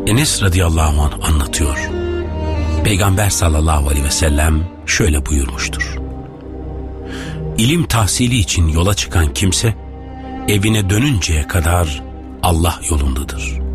Enes radıyallahu anh anlatıyor. Peygamber sallallahu aleyhi ve sellem şöyle buyurmuştur. İlim tahsili için yola çıkan kimse evine dönünceye kadar Allah yolundadır.